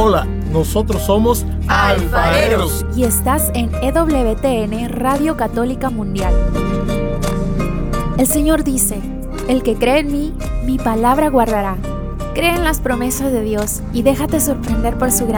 Hola, nosotros somos alfareros. Y estás en EWTN, Radio Católica Mundial. El Señor dice: el que cree en mí, mi palabra guardará. Cree en las promesas de Dios y déjate sorprender por su gracia.